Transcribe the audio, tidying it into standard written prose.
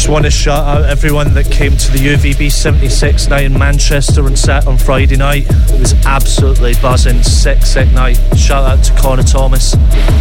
Just want to shout out everyone that came to the UVB 76 night in Manchester and set on Friday night. It was absolutely buzzing, sick night. Shout out to Connor Thomas.